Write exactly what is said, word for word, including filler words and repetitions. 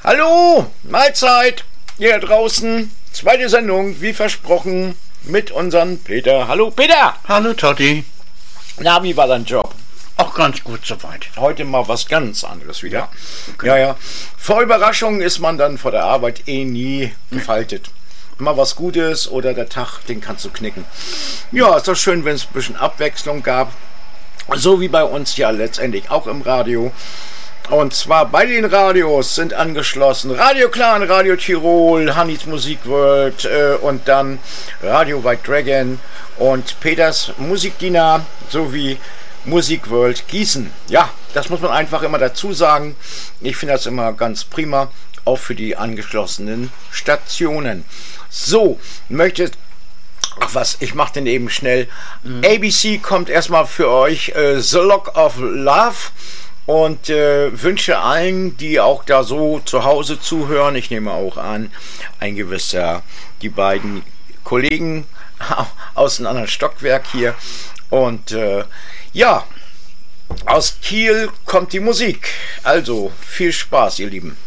Hallo, Mahlzeit, hier draußen, zweite Sendung, wie versprochen, mit unserem Peter. Hallo Peter! Hallo Totti. Na, wie war dein Job? Auch ganz gut soweit. Heute mal was ganz anderes wieder. Ja, okay. Ja, ja. Vor Überraschungen ist man dann vor der Arbeit eh nie gefaltet. Mal was Gutes oder der Tag, den kannst du knicken. Ja, ist doch schön, wenn es ein bisschen Abwechslung gab. So wie bei uns ja letztendlich auch im Radio. Und zwar bei den Radios sind angeschlossen Radio Clan, Radio Tirol, Hannis Musikworld äh, und dann Radio White Dragon und Peters Musikdiener sowie Musikworld Gießen. Ja, das muss man einfach immer dazu sagen. Ich finde das immer ganz prima, auch für die angeschlossenen Stationen. So, möchte Ach was, ich mache den eben schnell. Mhm. A B C kommt erstmal für euch äh, The Lock of Love. Und äh, wünsche allen, die auch da so zu Hause zuhören, ich nehme auch an, ein gewisser, die beiden Kollegen aus einem anderen Stockwerk hier. Und äh, ja, aus Kiel kommt die Musik. Also viel Spaß, ihr Lieben.